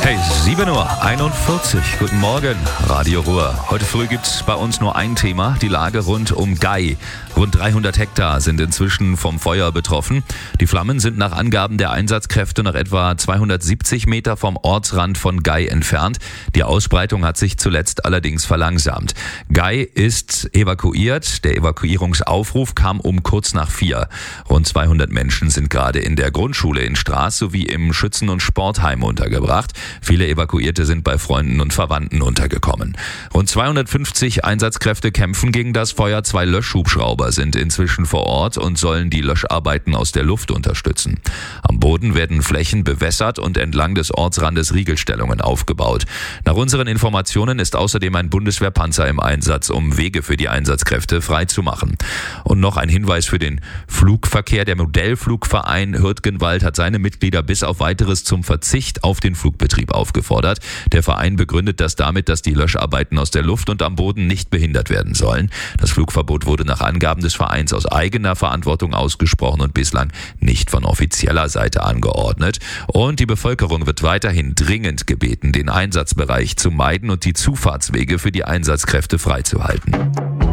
Hey, 7:41 Uhr. Guten Morgen, Radio Ruhr. Heute früh gibt's bei uns nur ein Thema, die Lage rund um Gei. Rund 300 Hektar sind inzwischen vom Feuer betroffen. Die Flammen sind nach Angaben der Einsatzkräfte noch etwa 270 Meter vom Ortsrand von Gei entfernt. Die Ausbreitung hat sich zuletzt allerdings verlangsamt. Gei ist evakuiert. Der Evakuierungsaufruf kam um kurz nach 4. Rund 200 Menschen sind gerade in der Grundschule in Straß sowie im Schützen- und Sportheim untergebracht. Viele Evakuierte sind bei Freunden und Verwandten untergekommen. Rund 250 Einsatzkräfte kämpfen gegen das Feuer. 2 Löschhubschrauber sind inzwischen vor Ort und sollen die Löscharbeiten aus der Luft unterstützen. Am Boden werden Flächen bewässert und entlang des Ortsrandes Riegelstellungen aufgebaut. Nach unseren Informationen ist außerdem ein Bundeswehrpanzer im Einsatz, um Wege für die Einsatzkräfte freizumachen. Und noch ein Hinweis für den Flugverkehr. Der Modellflugverein Hürtgenwald hat seine Mitglieder bis auf Weiteres zum Verzicht auf den Flugbetrieb aufgefordert. Der Verein begründet das damit, dass die Löscharbeiten aus der Luft und am Boden nicht behindert werden sollen. Das Flugverbot wurde nach Angaben des Vereins aus eigener Verantwortung ausgesprochen und bislang nicht von offizieller Seite angeordnet. Und die Bevölkerung wird weiterhin dringend gebeten, den Einsatzbereich zu meiden und die Zufahrtswege für die Einsatzkräfte freizuhalten.